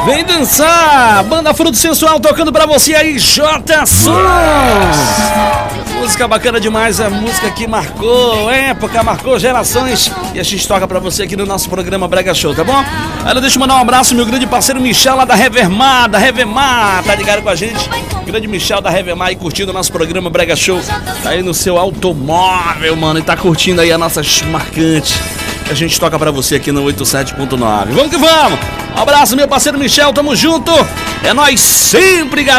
Vem dançar! Banda Fruto Sensual tocando pra você aí, J Sons! Música bacana demais, a música que marcou época, marcou gerações. E a gente toca pra você aqui no nosso programa Brega Show, tá bom? Olha, deixa eu mandar um abraço ao meu grande parceiro Michel lá da Revemar, tá ligado com a gente? Grande Michel da Revemar aí curtindo o nosso programa Brega Show. Tá aí no seu automóvel, mano, e tá curtindo aí as nossas marcantes. A gente toca pra você aqui no 87.9. Vamos que vamos! Um abraço, meu parceiro Michel, tamo junto! É nóis sempre, galera!